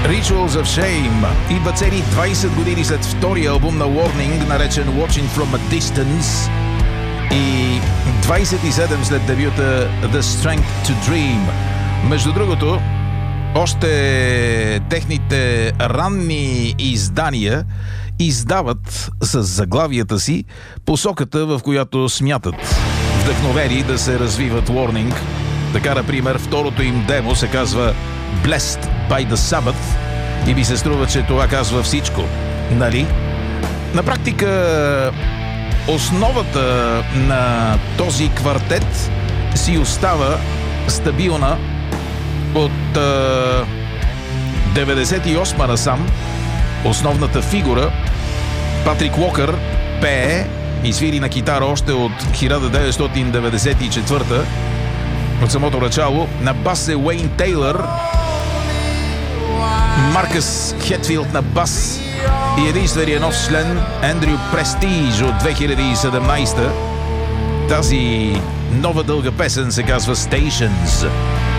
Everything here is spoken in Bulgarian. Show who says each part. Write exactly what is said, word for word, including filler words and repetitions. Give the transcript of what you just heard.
Speaker 1: Rituals of Shame идва цели двайсет години след втория албум на Warning, наречен Watching from a Distance, и двайсет и седем след дебюта The Strength to Dream. Между другото, още техните ранни издания издават с заглавията си посоката, в която смятат вдъхновени да се развиват Warning. Така, например, второто им демо се казва Blessed by the Sabbath и ми се струва, че това казва всичко, нали? На практика основата на този квартет си остава стабилна от е, деветдесет и осма насам. Основната фигура Патрик Уокър пее и свири на китара още от хиляда деветстотин деветдесет и четвърта, от самото начало. На бас е Уейн Тейлър, Маркъс Хетфилд на бас и единствения нов член Андрю Престиж от две хиляди и седемнайсета. Тази нова дълга песен се казва Stations.